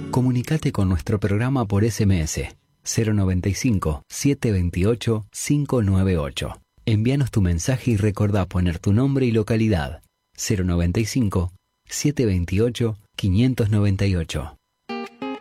Comunicate con nuestro programa por SMS 095 728 598. Envíanos tu mensaje y recordá poner tu nombre y localidad. 095 728 598.